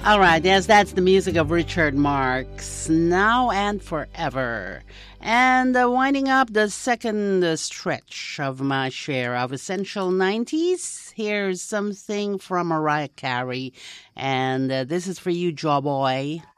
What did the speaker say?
All right, yes, that's the music of Richard Marx, Now and Forever. And winding up the second stretch of my share of Essential 90s, here's something from Mariah Carey. And this is for you, Jawboy.